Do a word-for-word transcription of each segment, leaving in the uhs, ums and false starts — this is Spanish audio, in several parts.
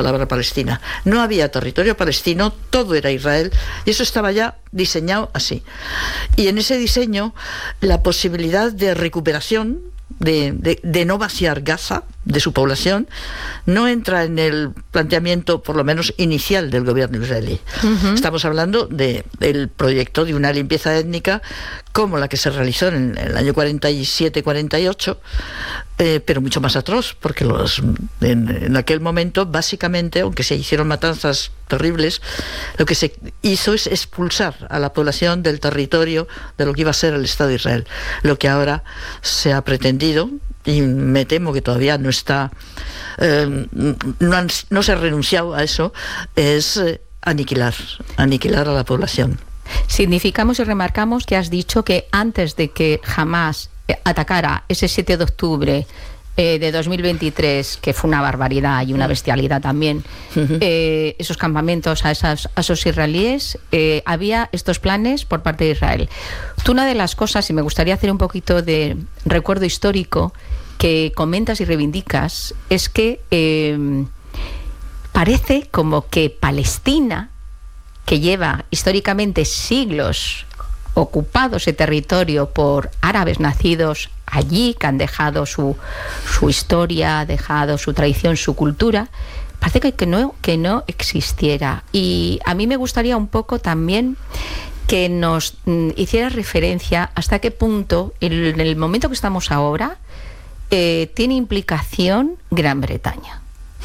palabra Palestina. No había territorio palestino, todo era Israel, y eso estaba ya diseñado así. Y en ese diseño, la posibilidad de recuperación, de, de, de no vaciar Gaza de su población, no entra en el planteamiento, por lo menos inicial, del gobierno israelí. Uh-huh. Estamos hablando de, del proyecto de una limpieza étnica como la que se realizó en el año cuarenta y siete cuarenta y ocho, eh, pero mucho más atroz, porque los, en, en aquel momento, básicamente, aunque se hicieron matanzas terribles, lo que se hizo es expulsar a la población del territorio de lo que iba a ser el Estado de Israel. Lo que ahora se ha pretendido, y me temo que todavía no está, eh, no, han, no se ha renunciado a eso, es eh, aniquilar, aniquilar a la población. Significamos y remarcamos que has dicho que antes de que Hamás atacara ese siete de octubre eh, de dos mil veintitrés, que fue una barbaridad y una bestialidad también, uh-huh. eh, esos campamentos a, esas, a esos israelíes, eh, había estos planes por parte de Israel. Tú, una de las cosas, y me gustaría hacer un poquito de recuerdo histórico, que comentas y reivindicas, es que eh, parece como que Palestina, que lleva históricamente siglos ocupado ese territorio por árabes nacidos allí, que han dejado su, su historia, dejado su tradición, su cultura, parece que, que, no, que no existiera. Y a mí me gustaría un poco también que nos mm, hiciera referencia hasta qué punto, en, en el momento que estamos ahora, eh, tiene implicación Gran Bretaña.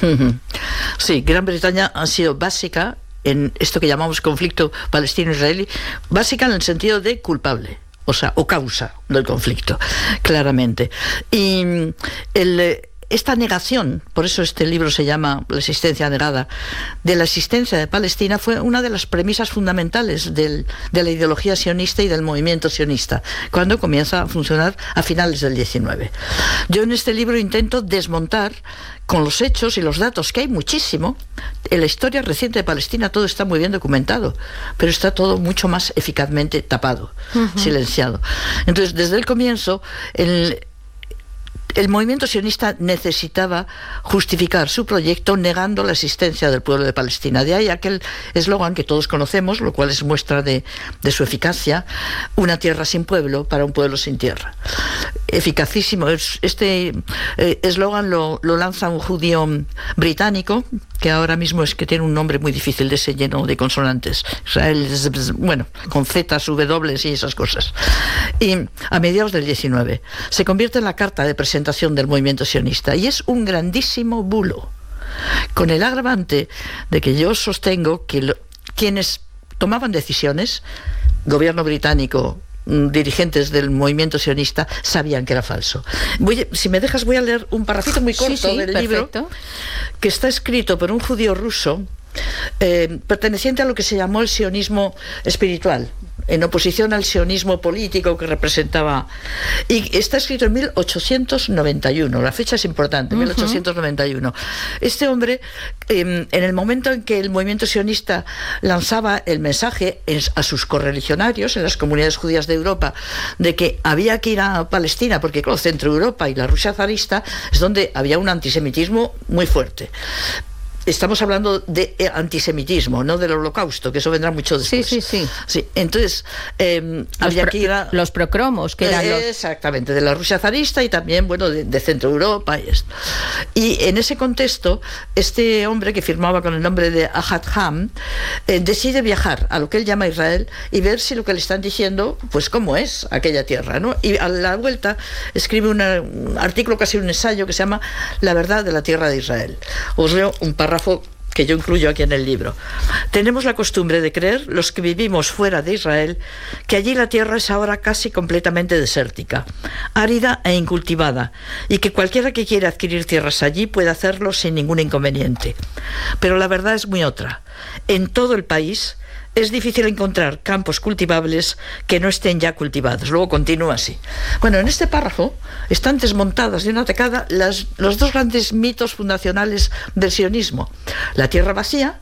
Sí, Gran Bretaña ha sido básica en esto que llamamos conflicto palestino-israelí, básica en el sentido de culpable, o sea, o causa del conflicto, claramente. Y el, esta negación, por eso este libro se llama La existencia negada, de la existencia de Palestina, fue una de las premisas fundamentales del, de la ideología sionista y del movimiento sionista, cuando comienza a funcionar a finales del diecinueve. Yo en este libro intento desmontar con los hechos y los datos, que hay muchísimo. En la historia reciente de Palestina todo está muy bien documentado, pero está todo mucho más eficazmente tapado, uh-huh. silenciado. Entonces, desde el comienzo, el, el movimiento sionista necesitaba justificar su proyecto negando la existencia del pueblo de Palestina. De ahí aquel eslogan que todos conocemos, lo cual es muestra de, de su eficacia: una tierra sin pueblo para un pueblo sin tierra. Eficacísimo. Este eslogan eh, lo, lo lanza un judío británico, que ahora mismo es que tiene un nombre muy difícil, de ese lleno de consonantes, Israel, bueno, con zetas, W y esas cosas. Y a mediados del diecinueve se convierte en la carta de presentación del movimiento sionista, y es un grandísimo bulo, con el agravante de que yo sostengo que lo, quienes tomaban decisiones, gobierno británico, dirigentes del movimiento sionista, sabían que era falso. Voy, si me dejas, voy a leer un parrafito muy corto sí, sí, del perfecto. libro, que está escrito por un judío ruso, eh, perteneciente a lo que se llamó el sionismo espiritual, en oposición al sionismo político que representaba, y está escrito en mil ochocientos noventa y uno, la fecha es importante, uh-huh. mil ochocientos noventa y uno. Este hombre, eh, en el momento en que el movimiento sionista lanzaba el mensaje en, a sus correligionarios en las comunidades judías de Europa, de que había que ir a Palestina, porque claro, Centro Europa y la Rusia zarista es donde había un antisemitismo muy fuerte. Estamos hablando de antisemitismo, no del holocausto, que eso vendrá mucho después. Sí, sí, sí. sí entonces, eh, había pro, que ir a... Los procromos, que eran eh, los... Exactamente, de la Rusia zarista y también, bueno, de, de Centro Europa y esto. Y en ese contexto, este hombre que firmaba con el nombre de Ahad Ham, eh, decide viajar a lo que él llama Israel y ver si lo que le están diciendo, pues cómo es aquella tierra, ¿no? Y a la vuelta escribe una, un artículo, casi un ensayo, que se llama La verdad de la tierra de Israel. Os leo un párrafo que yo incluyo aquí en el libro. Tenemos la costumbre de creer, los que vivimos fuera de Israel, que allí la tierra es ahora casi completamente desértica, árida e incultivada, y que cualquiera que quiera adquirir tierras allí puede hacerlo sin ningún inconveniente. Pero la verdad es muy otra. En todo el país es difícil encontrar campos cultivables que no estén ya cultivados. Luego continúa así. Bueno, en este párrafo están desmontadas de una tacada las, los dos grandes mitos fundacionales del sionismo: la tierra vacía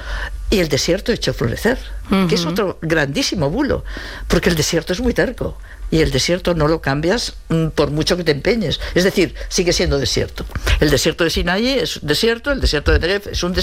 y el desierto hecho florecer, uh-huh. que es otro grandísimo bulo, porque el desierto es muy terco. Y el desierto no lo cambias mm, por mucho que te empeñes. Es decir, sigue siendo desierto. El desierto de Sinaí es desierto, el desierto de Negev es un desierto.